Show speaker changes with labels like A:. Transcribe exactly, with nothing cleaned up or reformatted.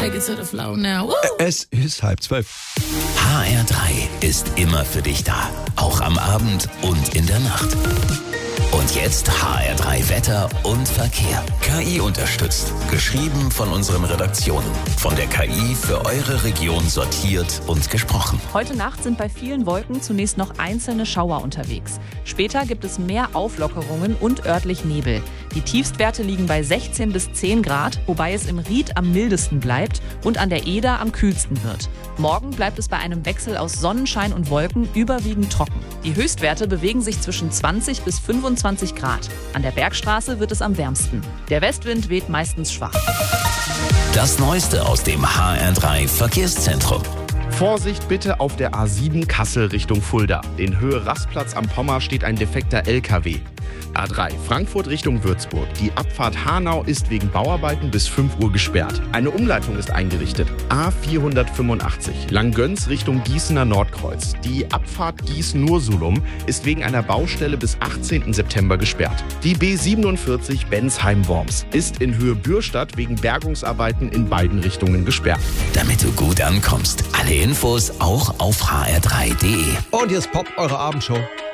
A: Take it to the floor now. Woo!
B: Es ist halb zwölf.
C: H R drei ist immer für dich da. Auch am Abend und in der Nacht. Und jetzt H R drei Wetter und Verkehr. K I unterstützt. Geschrieben von unseren Redaktionen. Von der K I für eure Region sortiert und gesprochen.
D: Heute Nacht sind bei vielen Wolken zunächst noch einzelne Schauer unterwegs. Später gibt es mehr Auflockerungen und örtlich Nebel. Die Tiefstwerte liegen bei sechzehn bis zehn Grad, wobei es im Ried am mildesten bleibt und an der Eder am kühlsten wird. Morgen bleibt es bei einem Wechsel aus Sonnenschein und Wolken überwiegend trocken. Die Höchstwerte bewegen sich zwischen zwanzig bis fünfundzwanzig Grad. An der Bergstraße wird es am wärmsten. Der Westwind weht meistens schwach.
C: Das Neueste aus dem H R drei Verkehrszentrum.
E: Vorsicht bitte auf der A sieben Kassel Richtung Fulda. In Höhe Rastplatz am Pommer steht ein defekter L K W. A drei Frankfurt Richtung Würzburg. Die Abfahrt Hanau ist wegen Bauarbeiten bis fünf Uhr gesperrt. Eine Umleitung ist eingerichtet. A vierhundertfünfundachtzig Langgöns Richtung Gießener Nordkreuz. Die Abfahrt Gießen-Nursulum ist wegen einer Baustelle bis achtzehnten September gesperrt. Die B siebenundvierzig Bensheim-Worms ist in Höhe Bürstadt wegen Bergungsarbeiten in beiden Richtungen gesperrt.
C: Damit du gut ankommst. Alle Infos auch auf h r drei punkt d e.
B: Und jetzt Pop, eure Abendshow.